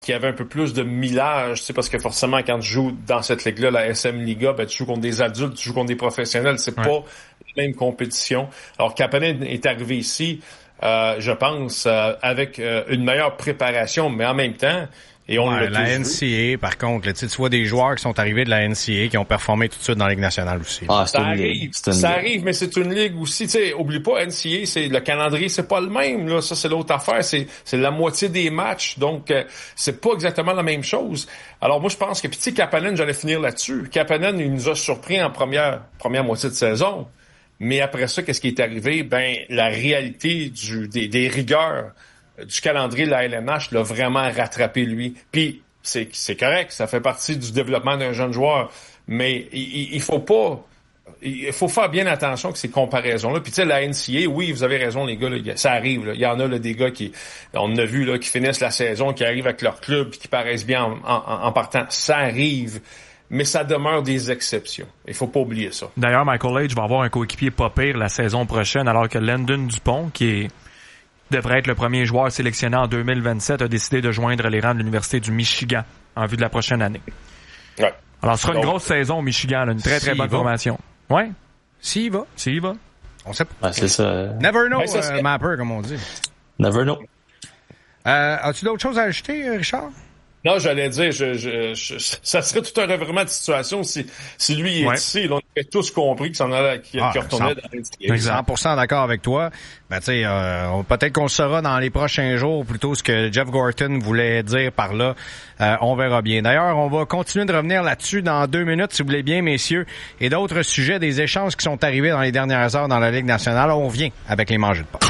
qui avait un peu plus de millage, tu sais, parce que forcément, quand tu joues dans cette ligue-là, la SM Liga, ben, tu joues contre des adultes, tu joues contre des professionnels, c'est pas la même compétition. Alors, Kapanen est arrivé ici, je pense, avec une meilleure préparation, mais en même temps, et on l'a la NCAA, par contre, là, tu vois des joueurs qui sont arrivés de la NCAA qui ont performé tout de suite dans la Ligue nationale aussi. Ça arrive, mais c'est une ligue aussi. Tu sais, oublie pas, NCAA, c'est le calendrier, c'est pas le même. Là, ça c'est l'autre affaire. C'est la moitié des matchs, donc c'est pas exactement la même chose. Alors moi, je pense que petit Kapanen, j'allais finir là-dessus. Kapanen, il nous a surpris en première moitié de saison. Mais après ça, qu'est-ce qui est arrivé? Ben, la réalité des rigueurs du calendrier de la LNH l'a vraiment rattrapé, lui. Puis, c'est correct, ça fait partie du développement d'un jeune joueur, mais il faut faire bien attention avec ces comparaisons-là. Puis, tu sais, la NCAA, oui, vous avez raison, les gars, là, ça arrive, là. Il y en a, là, des gars on a vu, là, qui finissent la saison, qui arrivent avec leur club, puis qui paraissent bien en partant. Ça arrive. Mais ça demeure des exceptions. Il faut pas oublier ça. D'ailleurs, Michael Leitch va avoir un coéquipier pas pire la saison prochaine, alors que Landon Dupont, qui devrait être le premier joueur sélectionné en 2027, a décidé de joindre les rangs de l'Université du Michigan en vue de la prochaine année. Ouais. Alors, ce sera une grosse saison au Michigan, là, une très, très bonne formation. Ouais. S'il va. On sait pas. C'est ça. Never know, Mapper, comme on dit. Never know. As-tu d'autres choses à ajouter, Richard? Non, j'allais dire, ça serait tout un revirement de situation si lui est ici. Là, on avait tous compris qu'il retournait dans l'NCAA. 100% d'accord avec toi. Ben, tu sais, peut-être qu'on le saura dans les prochains jours, plutôt ce que Jeff Gorton voulait dire par là. On verra bien. D'ailleurs, on va continuer de revenir là-dessus dans 2 minutes, si vous voulez bien, messieurs, et d'autres sujets, des échanges qui sont arrivés dans les dernières heures dans la Ligue nationale. On vient avec les mangeux de porc.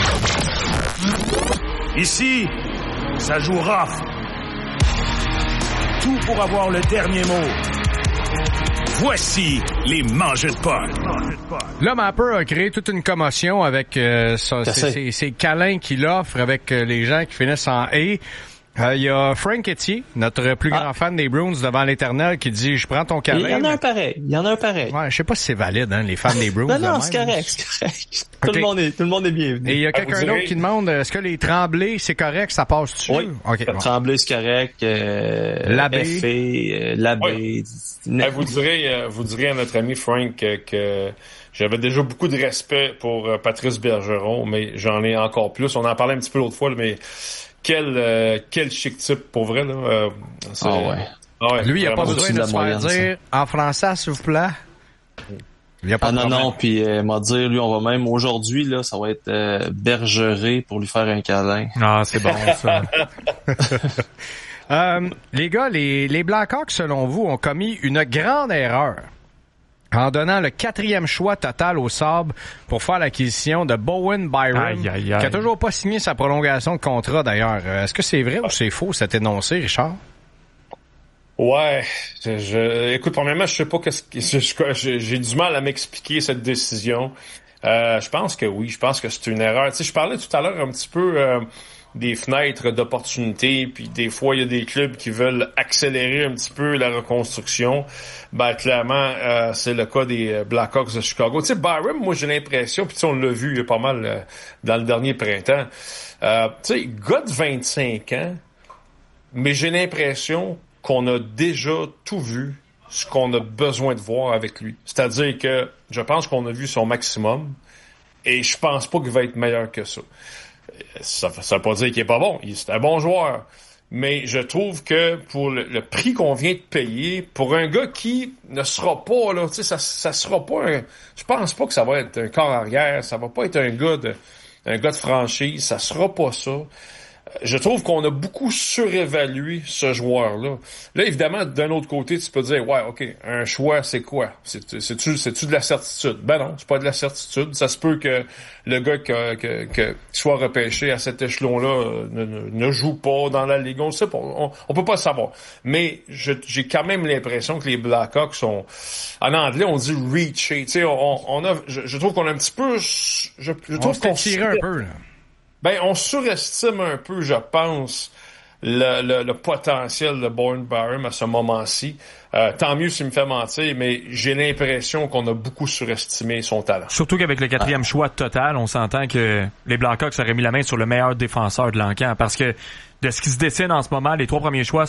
Ici, ça joue rough. Tout pour avoir le dernier mot. Voici les mangeux de porc. Là, Mapper a créé toute une commotion avec ses câlins qu'il offre avec les gens qui finissent en « et ». Il y a Frank Etier, notre plus grand fan des Bruins devant l'Éternel, qui dit « Je prends ton câlin ». Il y en a un pareil. Ouais, je sais pas si c'est valide, hein, les fans des Bruins. non, c'est correct. Tout le monde est bienvenu. Et il y a quelqu'un d'autre qui demande, est-ce que les Tremblés, c'est correct, ça passe dessus? Oui, Tremblay, c'est correct. L'abbé. L'abbé. Vous direz à notre ami Frank que j'avais déjà beaucoup de respect pour Patrice Bergeron, mais j'en ai encore plus. On en parlait un petit peu l'autre fois, mais quel chic type, pour vrai, là. Lui, il n'a pas besoin de se faire dire en français, s'il vous plaît. Non, puis m'a dire, lui, on va même, aujourd'hui, là, ça va être Bergeret pour lui faire un câlin. Ah, c'est bon, ça. Les gars, les Blackhawks, selon vous, ont commis une grande erreur en donnant le 4e choix total au Sabres pour faire l'acquisition de Bowen Byram, qui a toujours pas signé sa prolongation de contrat, d'ailleurs. Est-ce que c'est vrai ou c'est faux, cet énoncé, Richard? Ouais, écoute, premièrement, je sais pas j'ai du mal à m'expliquer cette décision. Je pense que oui, je pense que c'est une erreur. Tu sais, je parlais tout à l'heure un petit peu des fenêtres d'opportunité, puis des fois, il y a des clubs qui veulent accélérer un petit peu la reconstruction. Ben, clairement, c'est le cas des Blackhawks de Chicago. Tu sais, Byram, moi, j'ai l'impression, puis on l'a vu pas mal dans le dernier printemps, tu sais, gars de 25 ans, mais j'ai l'impression qu'on a déjà tout vu, ce qu'on a besoin de voir avec lui. C'est-à-dire que je pense qu'on a vu son maximum, et je pense pas qu'il va être meilleur que ça. Ça veut pas dire qu'il est pas bon. C'est un bon joueur. Mais je trouve que pour le prix qu'on vient de payer, pour un gars qui ne sera pas, là, tu sais, ça sera pas je pense pas que ça va être un corps arrière, ça va pas être un gars de franchise, ça sera pas ça. Je trouve qu'on a beaucoup surévalué ce joueur-là. Là, évidemment, d'un autre côté, tu peux dire, ouais, OK, un choix, c'est quoi? C'est-tu de la certitude? Ben non, c'est pas de la certitude. Ça se peut que le gars qui soit repêché à cet échelon-là ne joue pas dans la Ligue. On le sait pas. On peut pas le savoir. Mais j'ai quand même l'impression que les Blackhawks sont, en anglais, on dit reaché. Tu sais, je trouve qu'on a un petit peu, je trouve qu'on tiré un peu, là. Ben, on surestime un peu, je pense, le potentiel de Bowen Byram à ce moment-ci. Tant mieux s'il me fait mentir, mais j'ai l'impression qu'on a beaucoup surestimé son talent. Surtout qu'avec le 4e choix total, on s'entend que les Blackhawks auraient mis la main sur le meilleur défenseur de l'encamp, parce que de ce qui se dessine en ce moment, les 3 premiers choix